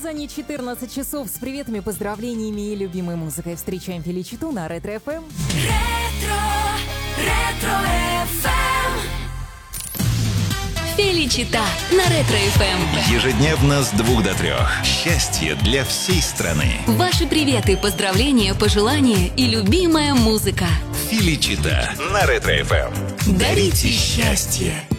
Казани 14 часов. С приветами, поздравлениями и любимой музыкой. Встречаем Феличиту на Ретро ФМ. Ретро ФМ. Феличита на Ретро ФМ. Ежедневно с 2 до 3. Счастье для всей страны. Ваши приветы, поздравления, пожелания и любимая музыка. Феличита на Ретро ФМ. Дарите счастье.